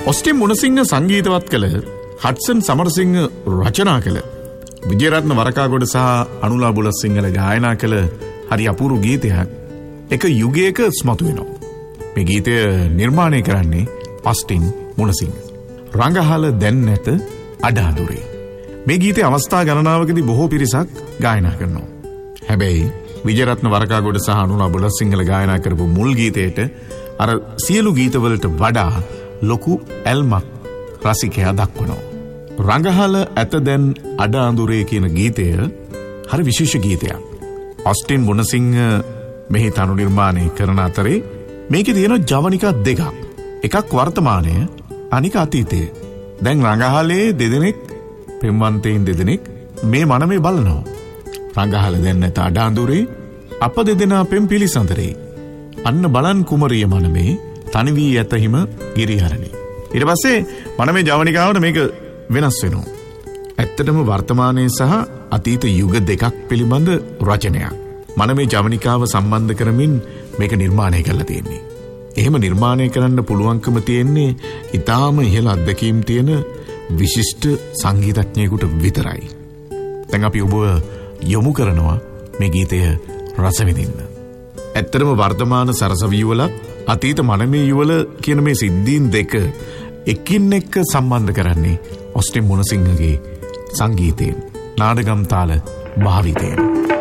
Austin Munasinghe සංගීතවත් කළ Hudson Samarasinghe රචනා කළ විජේරත්න වරකාගොඩ සහ අනුලා බුලත්සිංහල ගායනා කළ හරි අපූරු ගීතයක් එක යුගයක ස්මතු වෙනවා. මේ ගීතය නිර්මාණය කරන්නේ ඔස්ටින් මුණසිංහ. රඟහල දැන් නැත අඩාදුරේ. මේ ගීතේ අවස්ථා ගණනාවකදී බොහෝ පිරිසක් ගායනා කරනවා. හැබැයි විජේරත්න වරකාගොඩ සහ අනුලා බුලත්සිංහල ගායනා කරපු මුල් ගීතයට අර සියලු ගීතවලට වඩා ලොකු ඇල්මක් රසිකයා දක්වනවා. රඟහල ඇත දැන් අඩ අඳුරේ කියන ගීතය හරි විශේෂ ගීතයක්. ඔස්ටින් මුණසිංහ මෙහි තනු නිර්මාණය කරන අතරේ මේකේ තියෙන ජවනිකා දෙකක්. එකක් වර්තමානය, අනික අතීතය. දැන් රඟහලේ දෙදෙනෙක් පෙම්වන්තයින් දෙදෙනෙක් මේ මනමේ බලනවා. රඟහල දැන් නැත අඩ අඳුරේ අප දෙදෙනා පෙම් පිළිසඳරේ. අන්න බලන් කුමරිය මනමේ තනි වී ඇත හිම ගිරිහරණේ. ඊට පස්සේ මනමේ ජවනිකාවට මේක වෙනස් වෙනවා. ඇත්තටම වර්තමානයේ සහ අතීත යුග දෙකක් පිළිබඳ රචනයක්. මනමේ ජවනිකාව සම්බන්ධ කරමින් මේක නිර්මාණය කරලා තියෙන්නේ. එහෙම නිර්මාණය කරන්න පුළුවන්කම තියෙන්නේ ඊටාම ඉහළ අත්දැකීම් තියෙන විශිෂ්ට සංගීතඥයෙකුට විතරයි. දැන් අපි ඔබ යොමු කරනවා මේ ගීතය රස විඳින්න. ඇත්තටම වර්තමාන සරසවි යුවල අතීත මනමේ යුවල කියන මේ සිද්ධීන් දෙක එකින් එක්ක සම්බන්ධ කරන්නේ ඔස්ටින් මුණසිංහගේ සංගීතයෙන්, නාඩගම් තාල භාවිතයෙන්.